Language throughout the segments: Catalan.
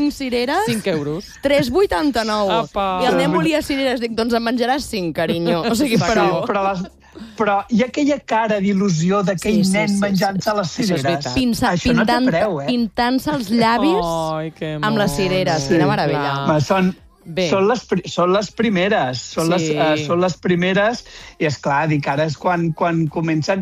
5 cireres... 5 euros. 3,89. Apa. I el nen volia cireres. Dic, doncs en menjaràs 5, carinyo. O sigui, prou. Però hi ha aquella cara d'il·lusió d'aquell nen menjant-se les cireres. Això no té preu, Pintant-se els llavis amb les cireres. Quina meravella. Són les primeres. Són les primeres. I, esclar, dic, ara és quan comencen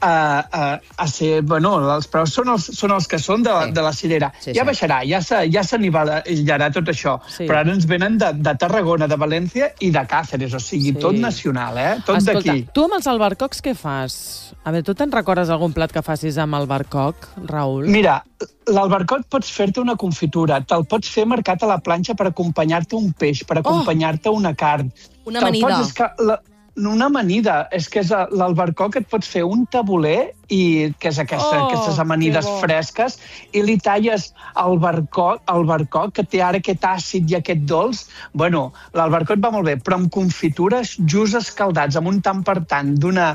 a ser... Bueno, els preus són els que són de la cirera. Ja baixarà, ja s'anivellarà tot això. Però ara ens venen de Tarragona, de València i de Càceres. O sigui, tot nacional, Tot d'aquí. Tu amb els albercocs què fas? A veure, tu te'n recordes algun plat que facis amb albercoc, Raül? Mira, l'albercoc pots fer-te una confitura, te'l pots fer marcat a la planxa per acompanyar-te un peix, per acompanyar-te una carn. Una amanida. Una amanida. És que l'albercoc et pots fer un tabuler, que és aquestes amanides fresques, i li talles el barcoc, que té ara aquest àcid i aquest dolç. Bueno, l'albercoc va molt bé, però amb confitures just escaldats, amb un tant per tant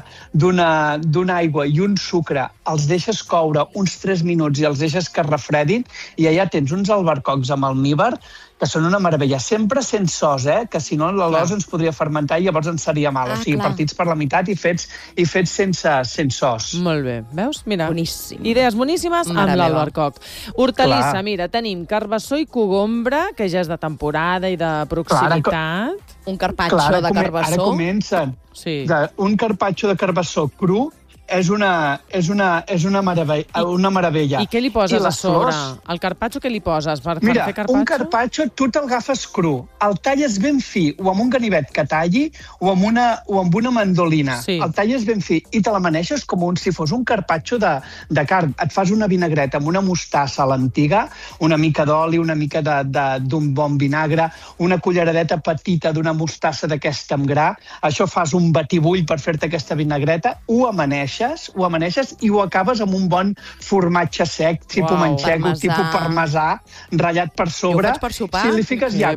d'una aigua i un sucre, els deixes coure uns 3 minuts i els deixes que es refredin, i allà tens uns albercocs amb almívar que són una meravella. Sempre sense sos, que si no l'alòs ens podria fermentar i llavors ens seria mal. O sigui, partits per la meitat i fets sense sos. Molt bé. Veus? Mira, boníssim. Idees boníssimes amb l'albercoc. Hortalissa, mira, tenim carbassó i cogombre, que ja és de temporada i de proximitat. Un carpaccio de carbassó. Ara comencen. Un carpaccio de carbassó cru és una meravella. I què li poses a sobre? El carpaccio què li poses per fer carpaccio? Un carpaccio tu te'l agafes cru, el talles ben fi, o amb un ganivet que talli, o amb una mandolina. El talles ben fi i te l'amaneixes com si fos un carpaccio de carn. Et fas una vinagreta amb una mostassa a l'antiga, una mica d'oli, una mica d'un bon vinagre, una culleradeta petita d'una mostassa d'aquesta amb gra. Això fas un batibull per fer-te aquesta vinagreta, ho amaneixes i ho acabes amb un bon formatge sec, tipus manxego, tipus parmesà, ratllat per sobre. I ho faig per sopar? Si li fiques ja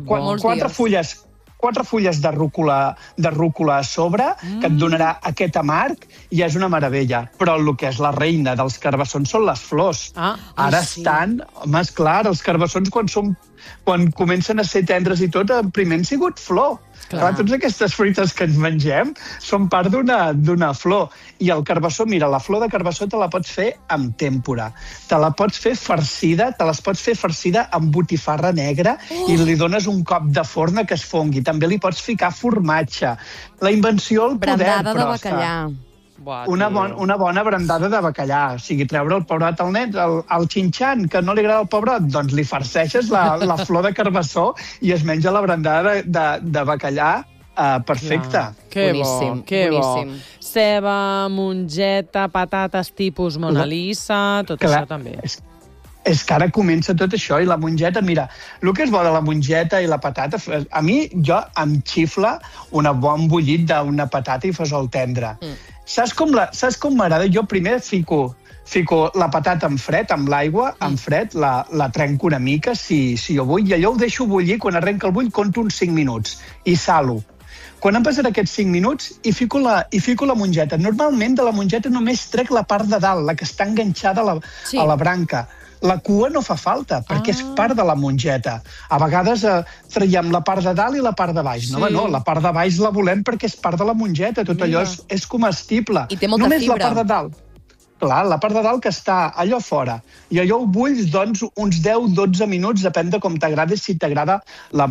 4 fulles de rúcula a sobre, que et donarà aquest amarg, i és una meravella. Però el que és la reina dels carbassons són les flors. Ara estan... Home, esclar, els carbassons quan comencen a ser tendres i tot, primer han sigut flor. Clar, totes aquestes fruites que ens mengem són part d'una flor. I el carbassó, mira, la flor de carbassó te la pots fer amb tèmpora. Te la pots fer farcida, amb botifarra negra i li dones un cop de forna que es fongui. També li pots ficar formatge. La invenció, el poder, brandada de bacallà. Una bona brandada de bacallà. O sigui, treure el pebrot al net, el xinxan, que no li agrada el pebrot, doncs li farceixes la flor de carbassó i es menja la brandada de bacallà perfecte. Que bo, que bo. Ceba, mongeta, patates tipus Mona Lisa, tot això també. És que ara comença tot això, i la mongeta, mira, el que és bo de la mongeta i la patata, a mi, em xifla un bon bullit d'una patata i fesol tendre. Saps com m'agrada? Jo primer fico la patata en fred, amb l'aigua, en fred, la trenco una mica, si jo vull, i allò ho deixo bullir, quan arrenca el bull, conto uns 5 minuts, i salo. Quan han passat aquests 5 minuts, hi fico la mongeta. Normalment de la mongeta només trec la part de dalt, la que està enganxada a la branca. La cua no fa falta, perquè és part de la mongeta. A vegades traiem la part de dalt i la part de baix. No, la part de baix la volem perquè és part de la mongeta. Tot allò és comestible. I té molta fibra. Només la part de dalt. Clar, la part de dalt que està allò fora. I allò ho bulls, doncs, uns 10-12 minuts, depèn de com t'agrada, si t'agrada la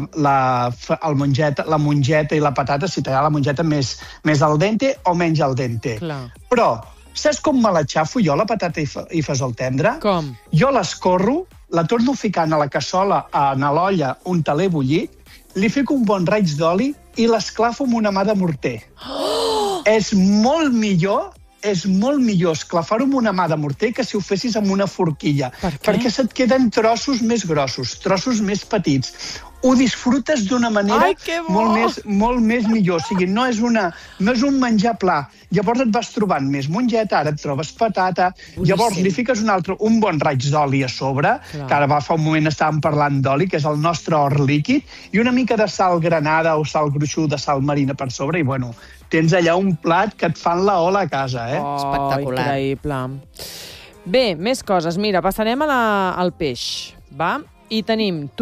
mongeta i la patata, si t'agrada la mongeta més al dente o menys al dente. Però saps com me l'aixafo jo, la patata i fesol tendre? Com? Jo l'escorro, la torno ficant a la cassola, a l'olla, un taler bullit, li fico un bon raig d'oli i l'esclafo amb una mà de morter. És molt millor esclafar-ho amb una mà de morter que si ho fessis amb una forquilla. Perquè se't queden trossos més grossos, trossos més petits. Ho disfrutes d'una manera molt més millor. O sigui, no és un menjar pla. Llavors et vas trobant més mongeta, ara et trobes patata, llavors li fiques un bon raig d'oli a sobre, que ara fa un moment estàvem parlant d'oli, que és el nostre or líquid, i una mica de sal granada o sal gruixuda, sal marina per sobre, i bueno, tens allà un plat que et fan la ola a casa, Espectacular. Increïble. Bé, més coses. Mira, passarem al peix, va? I tenim